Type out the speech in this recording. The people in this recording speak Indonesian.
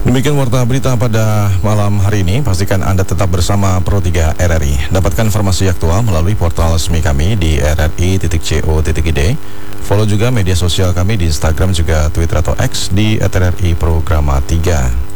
Demikian warta berita pada malam hari ini. Pastikan Anda tetap bersama Pro 3 RRI. Dapatkan informasi aktual melalui portal resmi kami di rri.co.id. Follow juga media sosial kami di Instagram juga Twitter atau X di @RRI Programa 3.